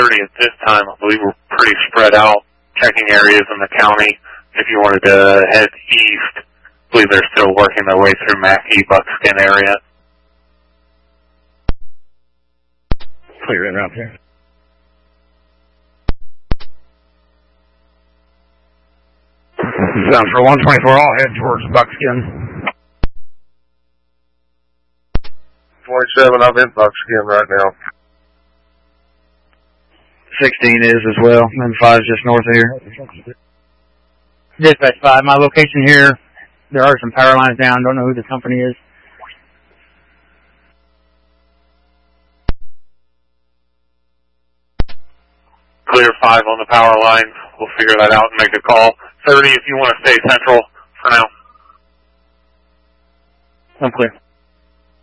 30 at this time. I believe we're pretty spread out, checking areas in the county. If you wanted to head east, I believe they're still working their way through Mackey, Buckskin area. Clear in route here. Sounds for 124, I'll head towards Buckskin. 27, I'm in Buckskin right now. 16 is as well, and 5 is just north of here. Dispatch 5, my location here, there are some power lines down, don't know who the company is. Clear 5 on the power line. We'll figure that out and make a call. 30 if you want to stay central for now. I'm clear.